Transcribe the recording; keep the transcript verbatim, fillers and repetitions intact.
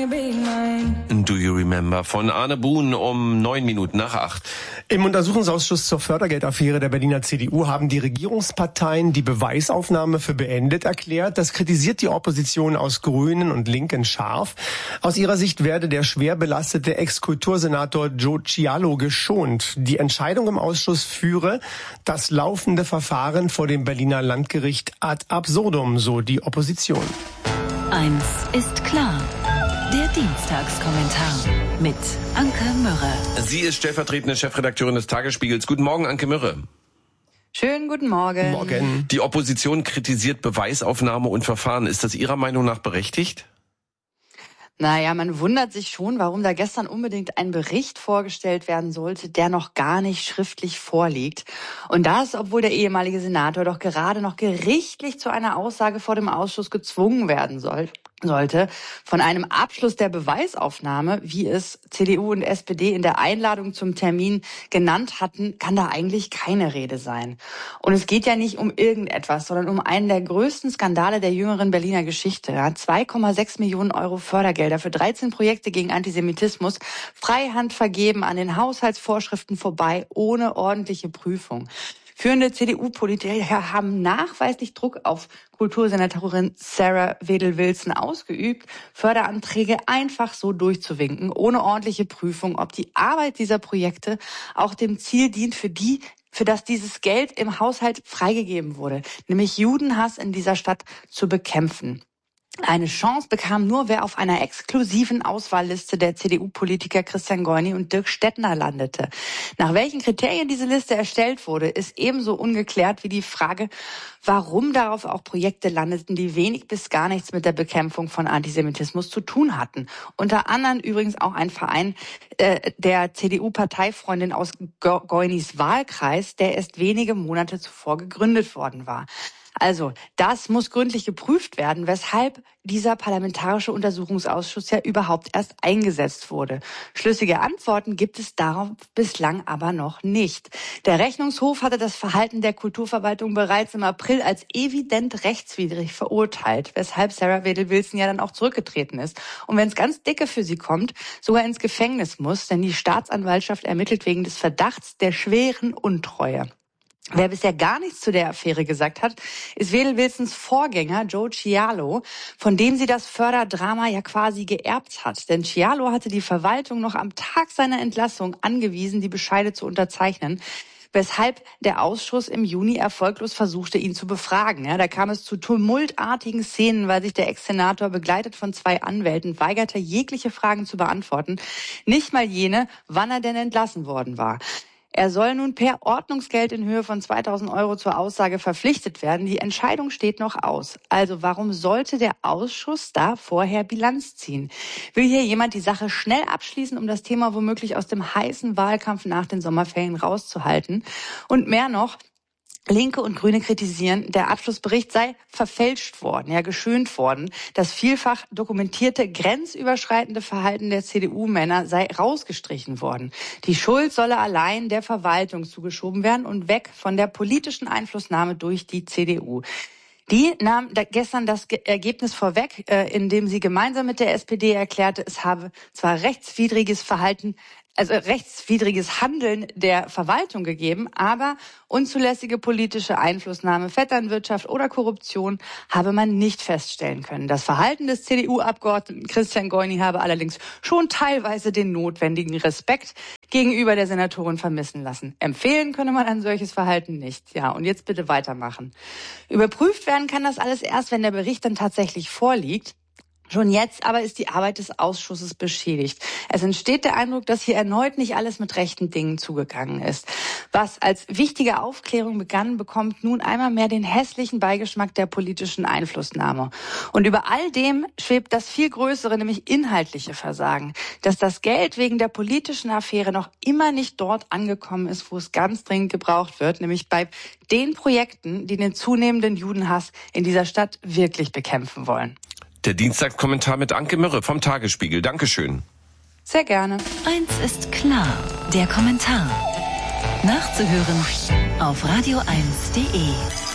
Do You Remember von Arne Buhn um neun Minuten nach acht. Im Untersuchungsausschuss zur Fördergeldaffäre der Berliner C D U haben die Regierungsparteien die Beweisaufnahme für beendet erklärt. Das kritisiert die Opposition aus Grünen und Linken scharf. Aus ihrer Sicht werde der schwer belastete Ex-Kultursenator Joe Cialo geschont. Die Entscheidung im Ausschuss führe das laufende Verfahren vor dem Berliner Landgericht ad absurdum, so die Opposition. Eins ist klar. Der Dienstagskommentar mit Anke Mürre. Sie ist stellvertretende Chefredakteurin des Tagesspiegels. Guten Morgen, Anke Mürre. Schönen guten Morgen. Morgen. Die Opposition kritisiert Beweisaufnahme und Verfahren. Ist das Ihrer Meinung nach berechtigt? Naja, man wundert sich schon, warum da gestern unbedingt ein Bericht vorgestellt werden sollte, der noch gar nicht schriftlich vorliegt. Und das, obwohl der ehemalige Senator doch gerade noch gerichtlich zu einer Aussage vor dem Ausschuss gezwungen werden soll. sollte. Von einem Abschluss der Beweisaufnahme, wie es C D U und S P D in der Einladung zum Termin genannt hatten, kann da eigentlich keine Rede sein. Und es geht ja nicht um irgendetwas, sondern um einen der größten Skandale der jüngeren Berliner Geschichte. Ja, zwei Komma sechs Millionen Euro Fördergelder für dreizehn Projekte gegen Antisemitismus, Freihand vergeben, an den Haushaltsvorschriften vorbei, ohne ordentliche Prüfung. Führende C D U-Politiker haben nachweislich Druck auf Kultursenatorin Sarah Wedel-Wilson ausgeübt, Förderanträge einfach so durchzuwinken, ohne ordentliche Prüfung, ob die Arbeit dieser Projekte auch dem Ziel dient, für die, für das dieses Geld im Haushalt freigegeben wurde, nämlich Judenhass in dieser Stadt zu bekämpfen. Eine Chance bekam nur, wer auf einer exklusiven Auswahlliste der C D U-Politiker Christian Goini und Dirk Stettner landete. Nach welchen Kriterien diese Liste erstellt wurde, ist ebenso ungeklärt wie die Frage, warum darauf auch Projekte landeten, die wenig bis gar nichts mit der Bekämpfung von Antisemitismus zu tun hatten. Unter anderem übrigens auch ein Verein äh, der C D U-Parteifreundin aus Goinis Wahlkreis, der erst wenige Monate zuvor gegründet worden war. Also, das muss gründlich geprüft werden, weshalb dieser parlamentarische Untersuchungsausschuss ja überhaupt erst eingesetzt wurde. Schlüssige Antworten gibt es darauf bislang aber noch nicht. Der Rechnungshof hatte das Verhalten der Kulturverwaltung bereits im April als evident rechtswidrig verurteilt, weshalb Sarah Wedel-Wilson ja dann auch zurückgetreten ist. Und wenn es ganz dicke für sie kommt, sogar ins Gefängnis muss, denn die Staatsanwaltschaft ermittelt wegen des Verdachts der schweren Untreue. Wer bisher gar nichts zu der Affäre gesagt hat, ist Wedel-Wilsons Vorgänger Joe Cialo, von dem sie das Förderdrama ja quasi geerbt hat. Denn Cialo hatte die Verwaltung noch am Tag seiner Entlassung angewiesen, die Bescheide zu unterzeichnen, weshalb der Ausschuss im Juni erfolglos versuchte, ihn zu befragen. Ja, da kam es zu tumultartigen Szenen, weil sich der Ex-Senator begleitet von zwei Anwälten weigerte, jegliche Fragen zu beantworten, nicht mal jene, wann er denn entlassen worden war. Er soll nun per Ordnungsgeld in Höhe von zweitausend Euro zur Aussage verpflichtet werden. Die Entscheidung steht noch aus. Also warum sollte der Ausschuss da vorher Bilanz ziehen? Will hier jemand die Sache schnell abschließen, um das Thema womöglich aus dem heißen Wahlkampf nach den Sommerferien rauszuhalten? Und mehr noch, Linke und Grüne kritisieren, der Abschlussbericht sei verfälscht worden, ja geschönt worden. Das vielfach dokumentierte grenzüberschreitende Verhalten der C D U-Männer sei rausgestrichen worden. Die Schuld solle allein der Verwaltung zugeschoben werden und weg von der politischen Einflussnahme durch die C D U. Die nahm gestern das Ergebnis vorweg, indem sie gemeinsam mit der S P D erklärte, es habe zwar rechtswidriges Verhalten, also rechtswidriges Handeln der Verwaltung gegeben, aber unzulässige politische Einflussnahme, Vetternwirtschaft oder Korruption habe man nicht feststellen können. Das Verhalten des C D U-Abgeordneten Christian Goini habe allerdings schon teilweise den notwendigen Respekt gegenüber der Senatorin vermissen lassen. Empfehlen könne man ein solches Verhalten nicht. Ja, und jetzt bitte weitermachen. Überprüft werden kann das alles erst, wenn der Bericht dann tatsächlich vorliegt. Schon jetzt aber ist die Arbeit des Ausschusses beschädigt. Es entsteht der Eindruck, dass hier erneut nicht alles mit rechten Dingen zugegangen ist. Was als wichtige Aufklärung begann, bekommt nun einmal mehr den hässlichen Beigeschmack der politischen Einflussnahme. Und über all dem schwebt das viel größere, nämlich inhaltliche Versagen, dass das Geld wegen der politischen Affäre noch immer nicht dort angekommen ist, wo es ganz dringend gebraucht wird, nämlich bei den Projekten, die den zunehmenden Judenhass in dieser Stadt wirklich bekämpfen wollen. Der Dienstagskommentar mit Anke Mürre vom Tagesspiegel. Dankeschön. Sehr gerne. Eins ist klar, der Kommentar. Nachzuhören auf radio eins punkt de.